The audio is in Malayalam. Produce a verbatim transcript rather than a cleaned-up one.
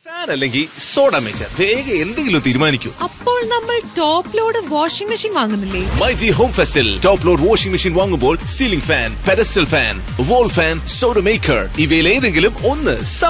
ഫാൻ അല്ലെങ്കിൽ സോഡ മേക്കർ, വേഗം എന്തെങ്കിലും തീരുമാനിക്കൂ. അപ്പോൾ നമ്മൾ top load washing machine വാങ്ങുന്നില്ലേ? MyG home ഫെസ്റ്റിൽ top load washing machine വാങ്ങുമ്പോൾ ceiling fan, pedestal fan, wall fan, soda maker ഇവയിൽ ഏതെങ്കിലും ഒന്ന്